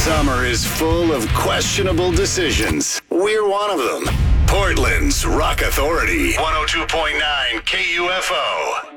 Summer is full of questionable decisions. We're one of them. Portland's Rock Authority, 102.9 KUFO.